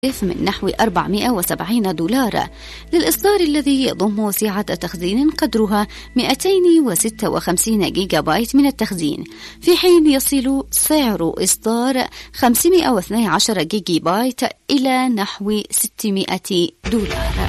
من نحو 470 دولار للإصدار الذي يضم سعة تخزين قدرها 256 جيجا بايت من التخزين، في حين يصل سعر إصدار 512 جيجا بايت إلى نحو 600 دولار.